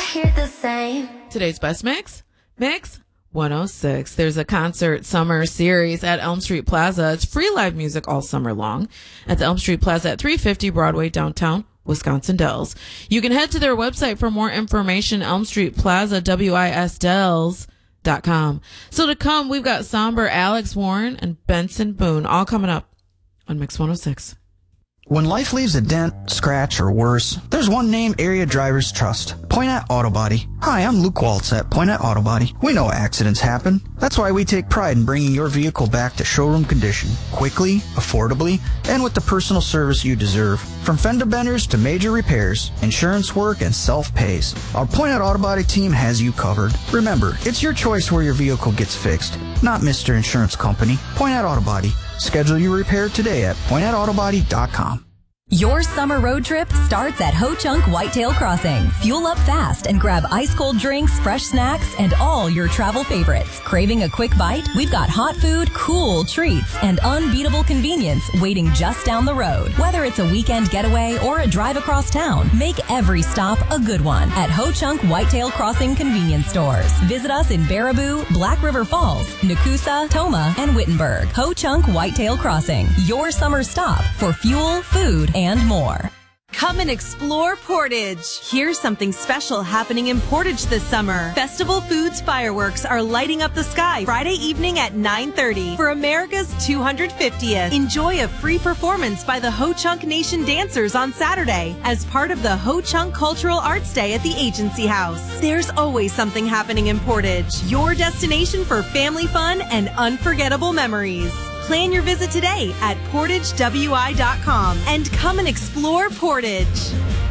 hear the same. Today's best mix? Mix 106. There's a concert summer series at Elm Street Plaza. It's free live music all summer long at the Elm Street Plaza at 350 Broadway, downtown Wisconsin Dells. You can head to their website for more information, Elm Street Plaza, WISDells.com. So to come, we've got Somber, Alex Warren, and Benson Boone, all coming up on Mix 106. When life leaves a dent, scratch, or worse, there's one name area drivers trust. Poinette Auto Body. Hi, I'm Luke Waltz at Poinette Auto Body. We know accidents happen. That's why we take pride in bringing your vehicle back to showroom condition, quickly, affordably, and with the personal service you deserve. From fender benders to major repairs, insurance work, and self-pays, our Poinette Auto Body team has you covered. Remember, it's your choice where your vehicle gets fixed, not Mr. Insurance Company. Poinette Auto Body. Schedule your repair today at poinetteautobody.com. Your summer road trip starts at Ho Chunk Whitetail Crossing. Fuel up fast and grab ice-cold drinks, fresh snacks, and all your travel favorites. Craving a quick bite? We've got hot food, cool treats, and unbeatable convenience waiting just down the road. Whether it's a weekend getaway or a drive across town, make every stop a good one at Ho Chunk Whitetail Crossing convenience stores. Visit us in Baraboo, Black River Falls, Nakusa, Toma, and Wittenberg. Ho Chunk Whitetail Crossing, your summer stop for fuel, food, and more. Come and explore Portage. Here's something special happening in Portage this summer. Festival Foods fireworks are lighting up the sky Friday evening at 9:30 for America's 250th. Enjoy a free performance by the Ho Chunk Nation dancers on Saturday as part of the Ho Chunk Cultural Arts Day at the Agency House. There's always something happening in Portage, your destination for family fun and unforgettable memories. Plan your visit today at portagewi.com and come and explore Portage.